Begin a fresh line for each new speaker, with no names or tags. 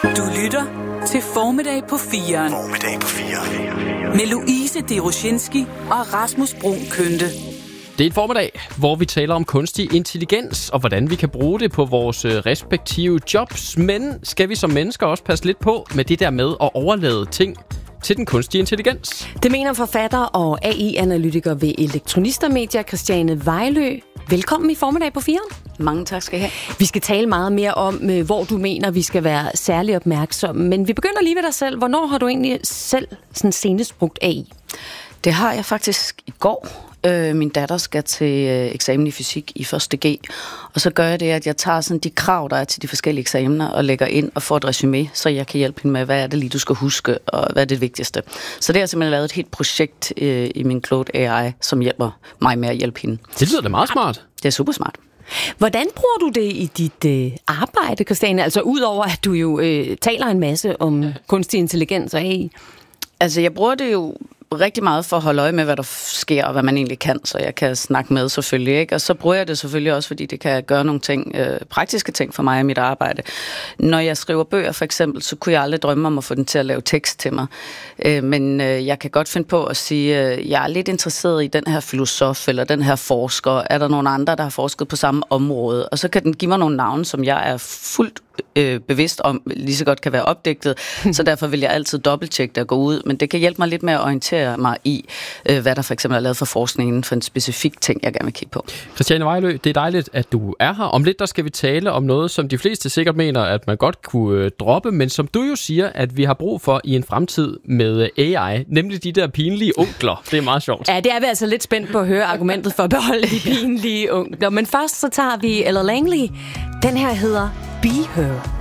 Du lytter til Formiddag på 4'eren.
Formiddag på 4'eren.
Med Louise Deroshinski og Rasmus Bruun Kønte.
Det er en formiddag, hvor vi taler om kunstig intelligens og hvordan vi kan bruge det på vores respektive jobs. Men skal vi som mennesker også passe lidt på med det der med at overlade ting til den kunstige intelligens?
Det mener forfatter og AI-analytiker ved Elektronister Media, Christiane Vejlø. Velkommen i Formiddag på 4'eren.
Mange tak skal I have.
Vi skal tale meget mere om, hvor du mener, vi skal være særlig opmærksomme. Men vi begynder lige ved dig selv. Hvornår har du egentlig selv sådan senest brugt AI?
Det har jeg faktisk i går. Min datter skal til eksamen i fysik i 1.G, og så gør jeg det, at jeg tager sådan de krav, der er til de forskellige eksamener, og lægger ind og får et resume, så jeg kan hjælpe hende med, hvad er det lige, du skal huske, og hvad er det vigtigste. Så det har simpelthen lavet et helt projekt i min Claude AI, som hjælper mig med at hjælpe hende.
Det lyder da meget smart.
Det er super smart.
Hvordan bruger du det i dit arbejde, Christiane? Altså udover, at du jo taler en masse om kunstig intelligens og AI.
Altså, jeg bruger det jo rigtig meget for at holde øje med, hvad der sker, og hvad man egentlig kan, så jeg kan snakke med selvfølgelig, ikke? Og så bruger jeg det selvfølgelig også, fordi det kan gøre nogle ting, praktiske ting for mig i mit arbejde. Når jeg skriver bøger for eksempel, så kunne jeg aldrig drømme om at få den til at lave tekst til mig. Men jeg kan godt finde på at sige, jeg er lidt interesseret i den her filosof, eller den her forsker. Er der nogen andre, der har forsket på samme område? Og så kan den give mig nogle navne, som jeg er fuldt bevidst om, lige så godt kan være opdigtet, så derfor vil jeg altid dobbelttjekke det og gå ud, men det kan hjælpe mig lidt med at orientere mig i, hvad der for eksempel er lavet for forskning inden for en specifik ting, jeg gerne vil kigge på.
Christiane Vejlø, det er dejligt, at du er her. Om lidt, der skal vi tale om noget, som de fleste sikkert mener, at man godt kunne droppe, men som du jo siger, at vi har brug for i en fremtid med AI, nemlig de der pinlige onkler. Det er meget sjovt.
Ja, det er vi altså lidt spændt på at høre argumentet for at beholde de pinlige onkler. Men først så tager vi Ella Langley. Den her hedder Be Her.